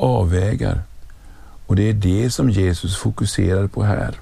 avvägar. Och det är det som Jesus fokuserar på här.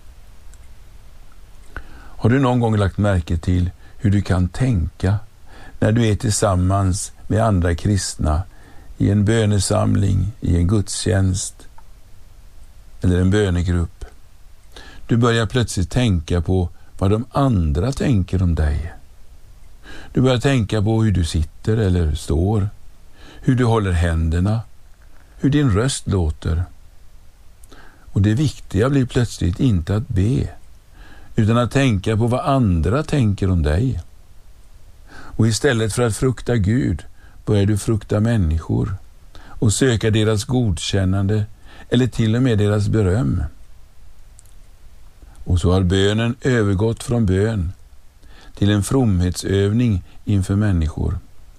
Har du någon gång lagt märke till hur du kan tänka när du är tillsammans med andra kristna i en bönesamling, i en gudstjänst eller en bönegrupp? Du börjar plötsligt tänka på vad de andra tänker om dig. Du börjar tänka på hur du sitter eller står, hur du håller händerna, hur din röst låter. Och det viktiga blir plötsligt inte att be, utan att tänka på vad andra tänker om dig. Och istället för att frukta Gud börjar du frukta människor och söka deras godkännande eller till och med deras beröm. Och så har bönen övergått från bön till en fromhetsövning inför människor.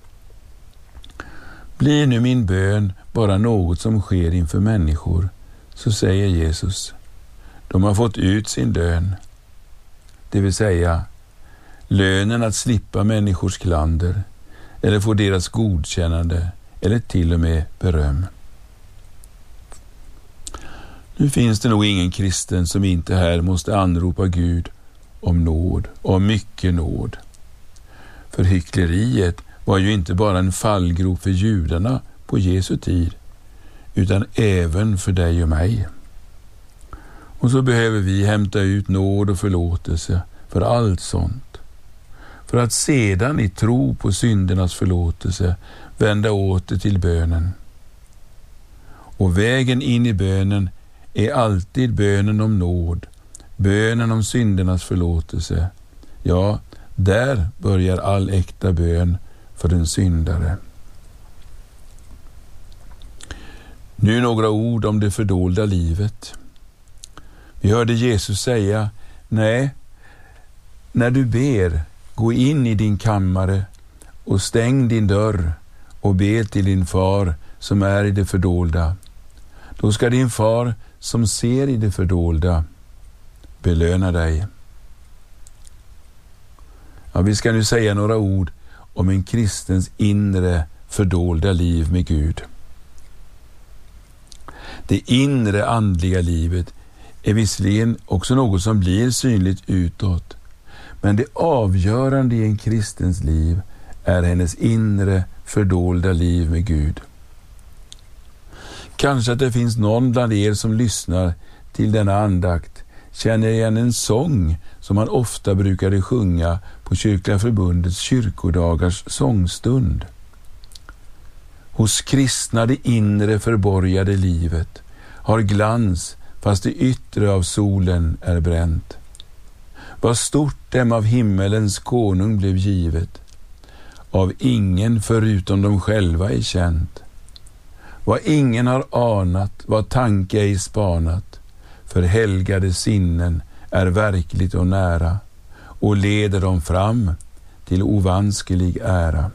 Blir nu min bön bara något som sker inför människor, så säger Jesus, de har fått ut sin lön. Det vill säga, lönen att slippa människors klander eller få deras godkännande eller till och med beröm. Nu finns det nog ingen kristen som inte här måste anropa Gud om nåd, om mycket nåd. För hyckleriet var ju inte bara en fallgrop för judarna på Jesu tid, utan även för dig och mig. Och så behöver vi hämta ut nåd och förlåtelse för allt sånt, för att sedan i tro på syndernas förlåtelse vända åter till bönen. Och vägen in i bönen är alltid bönen om nåd, bönen om syndernas förlåtelse. Ja, där börjar all äkta bön för en syndare. Nu några ord om det fördolda livet. Vi hörde Jesus säga, nej, när du ber, gå in i din kammare och stäng din dörr och be till din far som är i det fördolda. Då ska din far som ser i det fördolda belöna dig. Ja, vi ska nu säga några ord om en kristens inre fördolda liv med Gud. Det inre andliga livet är visserligen också något som blir synligt utåt, men det avgörande i en kristens liv är hennes inre fördolda liv med Gud. Kanske att det finns någon bland er som lyssnar till denna andakt känner igen en sång som man ofta brukade sjunga på Kyrkliga förbundets kyrkodagars sångstund. Hos kristna det inre förborgade livet har glans fast det yttre av solen är bränt. Vad stort dem av himmelens konung blev givet, av ingen förutom dem själva är känt. Vad ingen har anat, vad tanke ej spanat, för helgade sinnen är verkligt och nära och leder dem fram till ovanskelig ära.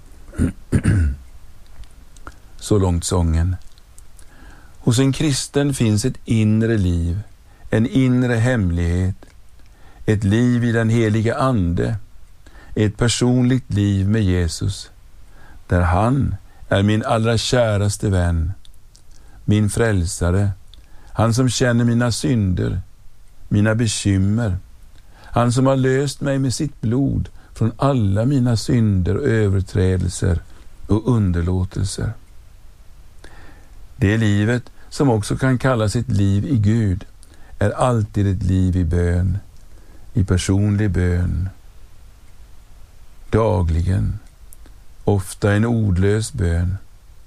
Så långt sången. Hos en kristen finns ett inre liv, en inre hemlighet, ett liv i den heliga ande, ett personligt liv med Jesus, där han är min allra käraste vän, min frälsare, han som känner mina synder, mina bekymmer, han som har löst mig med sitt blod från alla mina synder och överträdelser och underlåtelser. Det livet, som också kan kallas ett liv i Gud, är alltid ett liv i bön, i personlig bön, dagligen, ofta en ordlös bön.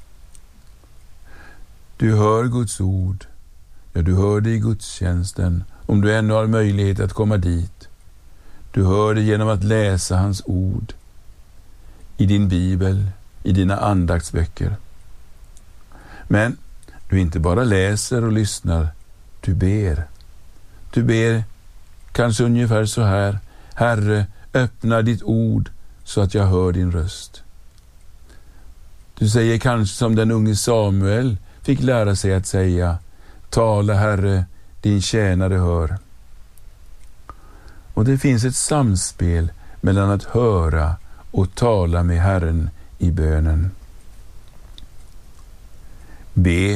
Du hör Guds ord, ja, du hör det i gudstjänsten, om du ännu har möjlighet att komma dit. Du hör det genom att läsa hans ord i din bibel, i dina andaktsböcker. Men du inte bara läser och lyssnar, du ber. Du ber kanske ungefär så här: Herre, öppna ditt ord så att jag hör din röst. Du säger kanske som den unge Samuel fick lära sig att säga: tala, Herre, din tjänare hör. Och det finns ett samspel mellan att höra och tala med Herren i bönen. Be